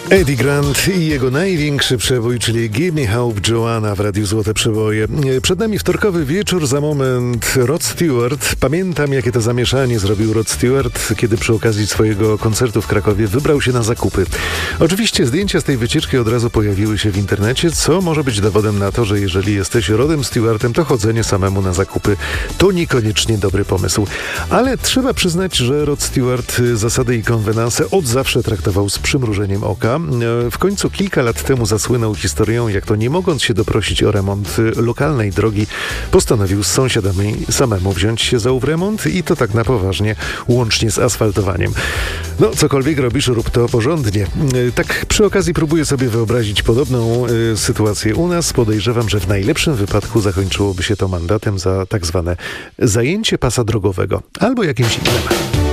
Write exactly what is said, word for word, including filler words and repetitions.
Eddie Grant i jego największy przebój, czyli Give Me Hope Joanna w Radiu Złote Przeboje. Przed nami wtorkowy wieczór, za moment Rod Stewart. Pamiętam, jakie to zamieszanie zrobił Rod Stewart, kiedy przy okazji swojego koncertu w Krakowie wybrał się na zakupy. Oczywiście zdjęcia z tej wycieczki od razu pojawiły się w internecie, co może być dowodem na to, że jeżeli jesteś Rodem Stewartem, to chodzenie samemu na zakupy to niekoniecznie dobry pomysł. Ale trzeba przyznać, że Rod Stewart zasady i konwenanse od zawsze traktował z przymrużeniem oka. W końcu kilka lat temu zasłynął historią, jak to nie mogąc się doprosić o remont lokalnej drogi, postanowił z sąsiadami samemu wziąć się za ów remont i to tak na poważnie, łącznie z asfaltowaniem. No, cokolwiek robisz, rób to porządnie. Tak przy okazji próbuję sobie wyobrazić podobną y, sytuację u nas. Podejrzewam, że w najlepszym wypadku zakończyłoby się to mandatem za tak zwane zajęcie pasa drogowego albo jakimś innym.